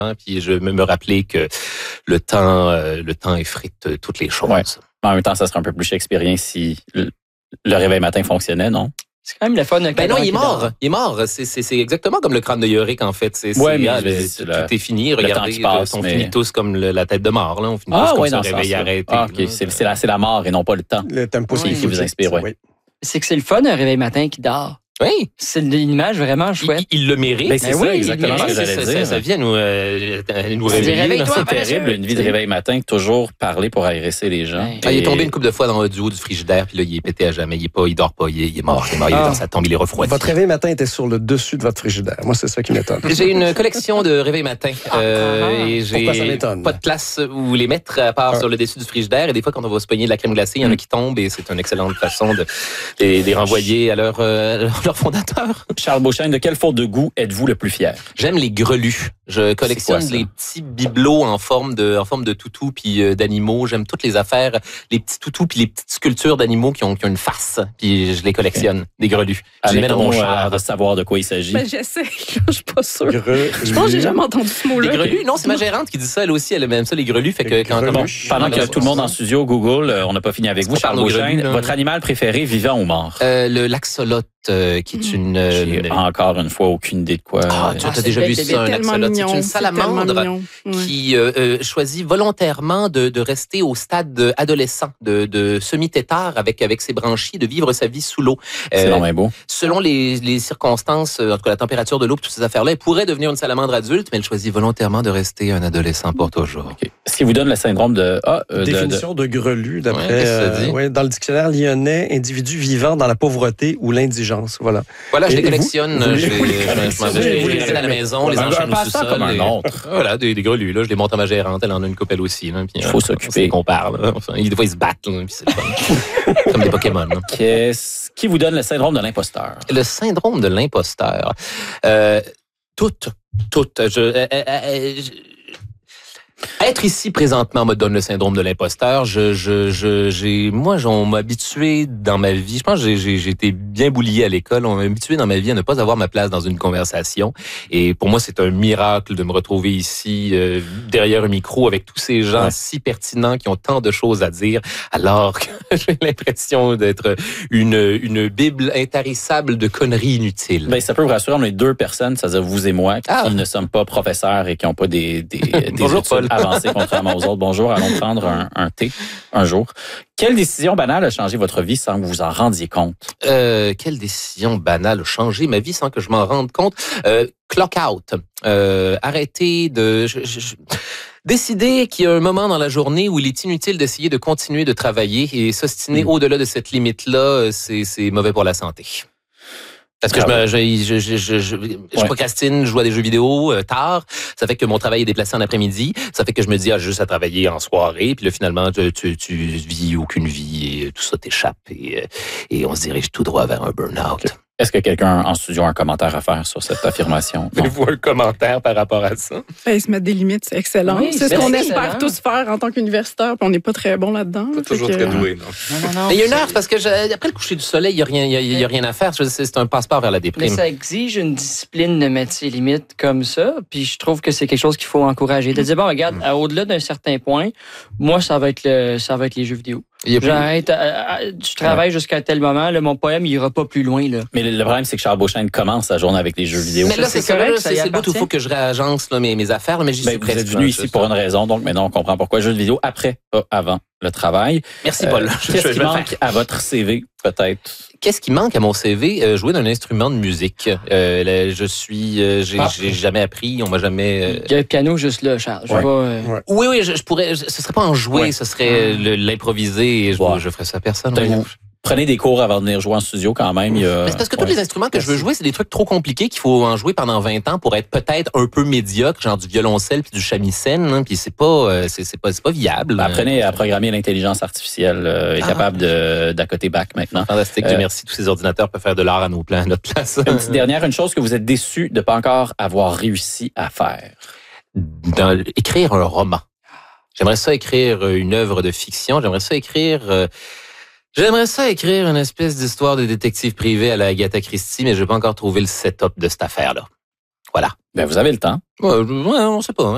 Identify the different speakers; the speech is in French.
Speaker 1: puis je me rappeler que le temps effrite toutes les choses.
Speaker 2: Ouais. En même temps, ça serait un peu plus shakespearien si le réveil matin fonctionnait, non?
Speaker 3: C'est quand même le fun.
Speaker 1: Ben non, il est mort. Il est mort. C'est exactement comme le crâne de Yorick, en fait.
Speaker 2: Mais
Speaker 1: tout est fini. Regardez, on finit tous comme la tête de mort. Là. On finit tous comme ça, réveil arrêté.
Speaker 2: Ah, OK. C'est la mort et non pas le temps.
Speaker 4: Le tempo
Speaker 2: qui vous inspire, oui.
Speaker 3: C'est que c'est le fun, un réveil matin qui dort.
Speaker 1: Oui.
Speaker 3: C'est une image vraiment chouette.
Speaker 1: Il le mérite.
Speaker 2: Ben, c'est ça, exactement ce que j'allais dire.
Speaker 1: Ça vient nous réveiller.
Speaker 2: C'est terrible, une vie de réveil matin, toujours parler pour agresser les gens.
Speaker 1: Il est tombé une couple de fois dans le haut du frigidaire, puis là, il est pété à jamais. Il dort pas, il est mort. Il est dans sa tombe, il est refroidi.
Speaker 4: Votre réveil matin était sur le dessus de votre frigidaire. Moi, c'est ça qui m'étonne.
Speaker 1: J'ai une collection de réveils matin. Et
Speaker 4: pourquoi ça m'étonne?
Speaker 1: Pas de place où les mettre à part sur le dessus du frigidaire. Et des fois, quand on va se pogner de la crème glacée, il y en a qui tombent et c'est une excellente façon de les renvoyer à leur fondateur.
Speaker 2: Charles Beauchesne, de quelle faute de goût êtes-vous le plus fier?
Speaker 1: J'aime les grelus. Je collectionne les petits bibelots en forme de toutou puis d'animaux. J'aime toutes les affaires, les petits toutous puis les petites sculptures d'animaux qui ont une face. Puis je les collectionne, des grelus. Je les mets dans mon char.
Speaker 2: De savoir de quoi il s'agit.
Speaker 5: Ben, j'essaie. Je suis pas sûre. Je pense que j'ai jamais entendu ce mot-là.
Speaker 1: Les grelus? Non, c'est ma gérante qui dit ça. Elle aussi, elle aime ça, les grelus. Fait que
Speaker 2: pendant que tout le monde en studio Google, on n'a pas fini avec vous, Charles Beauchesne. Votre animal préféré, vivant ou mort?
Speaker 1: Le laxolote, qui est une...
Speaker 2: J'ai encore une fois aucune idée de quoi.
Speaker 1: Tu as déjà vu ça, un axolote? C'est une salamandre qui choisit volontairement de rester au stade adolescent, de semi-tétard avec ses branchies, de vivre sa vie sous l'eau.
Speaker 2: C'est vraiment beau.
Speaker 1: Selon les circonstances, en tout cas la température de l'eau, toutes ces affaires-là, elle pourrait devenir une salamandre adulte, mais elle choisit volontairement de rester un adolescent pour toujours.
Speaker 2: Okay. Ce qui vous donne le syndrome de...
Speaker 4: Définition de grelu, d'après... dans le dictionnaire lyonnais, individu vivant dans la pauvreté ou l'indigence. Voilà,
Speaker 1: je les collectionne. Je les ai à la maison, les enchaîne au sous-sol.
Speaker 2: Comme un autre.
Speaker 1: Voilà, des grelus. Là, je les montre à ma gérante. Elle en a une couple aussi. Il
Speaker 2: faut s'occuper.
Speaker 1: Qu'on parle. Des fois, ils se battent. Puis c'est le fun. Comme des Pokémon.
Speaker 2: Qu'est-ce qui vous donne le syndrome de l'imposteur?
Speaker 1: Le syndrome de l'imposteur. Tout. Être ici présentement me donne le syndrome de l'imposteur. On m'a habitué dans ma vie. Je pense que j'ai été bien boulié à l'école. On m'a habitué dans ma vie à ne pas avoir ma place dans une conversation. Et pour moi, c'est un miracle de me retrouver ici, derrière un micro, avec tous ces gens si pertinents qui ont tant de choses à dire, alors que j'ai l'impression d'être une bible intarissable de conneries inutiles.
Speaker 2: Ben, ça peut vous rassurer, on est deux personnes, c'est-à-dire vous et moi, qui ne sommes pas professeurs et qui n'ont pas des
Speaker 1: Bonjour,
Speaker 2: études
Speaker 1: Paul.
Speaker 2: avancées contrairement aux autres. Bonjour, allons prendre un thé un jour. Quelle décision banale a changé votre vie sans que vous vous en rendiez compte?
Speaker 1: Quelle décision banale a changé ma vie sans que je m'en rende compte? Clock out. Arrêter de... Décider qu'il y a un moment dans la journée où il est inutile d'essayer de continuer de travailler et s'ostiner au-delà de cette limite-là, c'est mauvais pour la santé. Parce que je procrastine, je joue à des jeux vidéo tard. Ça fait que mon travail est déplacé en après-midi. Ça fait que je me dis, juste à travailler en soirée. Puis là, finalement, tu vis aucune vie et tout ça t'échappe. Et on se dirige tout droit vers un burn-out.
Speaker 2: Okay. Est-ce que quelqu'un en studio a un commentaire à faire sur cette affirmation?
Speaker 1: Avez-vous un commentaire par rapport à ça?
Speaker 5: Se mettre des limites, c'est excellent.
Speaker 3: Oui,
Speaker 5: c'est ce qu'on espère tous faire en tant qu'universitaire, puis on n'est pas très bon là-dedans.
Speaker 1: Pas toujours très doué, non. Mais il y a une heure, parce que après le coucher du soleil, il n'y a rien à faire. C'est un passeport vers la déprime.
Speaker 3: Mais ça exige une discipline de mettre ses limites comme ça, puis je trouve que c'est quelque chose qu'il faut encourager. De dire, bon, regarde, au-delà d'un certain point, moi, ça va être les jeux vidéo. J'arrête, je travaille jusqu'à tel moment, là, mon poème, il ira pas plus loin, là.
Speaker 2: Mais le problème, c'est que Charles Beauchesne commence sa journée avec les jeux vidéo.
Speaker 1: Mais là, c'est correct, c'est le bout où il faut que je réagence mes affaires, là, mais j'y suis
Speaker 2: presque. Vous êtes venu ici pour une raison, donc maintenant, on comprend pourquoi jeux de vidéo après, pas avant le travail.
Speaker 1: Merci, Paul.
Speaker 2: Qu'est-ce qui manque à votre CV, peut-être?
Speaker 1: Qu'est-ce qui manque à mon CV? Jouer d'un instrument de musique. J'ai jamais appris, on m'a jamais...
Speaker 3: Il y a le piano juste là, Charles.
Speaker 1: Oui, je pourrais... Ce serait pas en jouer, ce serait l'improviser et je ferais ça à personne.
Speaker 2: Prenez des cours avant de venir jouer en studio quand même.
Speaker 1: C'est parce que tous les instruments que je veux jouer, c'est des trucs trop compliqués qu'il faut en jouer pendant 20 ans pour être peut-être un peu médiocre, genre du violoncelle puis du shamisen, hein, puis c'est pas viable.
Speaker 2: Apprenez à programmer l'intelligence artificielle est capable d'à côté bac maintenant.
Speaker 1: Fantastique, Dieu merci, tous ces ordinateurs peuvent faire de l'art à notre place.
Speaker 2: Une petite dernière, une chose que vous êtes déçu de pas encore avoir réussi à faire.
Speaker 1: Écrire un roman. J'aimerais ça écrire une œuvre de fiction, j'aimerais ça écrire une espèce d'histoire de détective privé à la Agatha Christie, mais je n'ai pas encore trouvé le setup de cette affaire-là. Voilà.
Speaker 2: Ben, vous avez le temps.
Speaker 1: Ouais, on sait pas. Hein.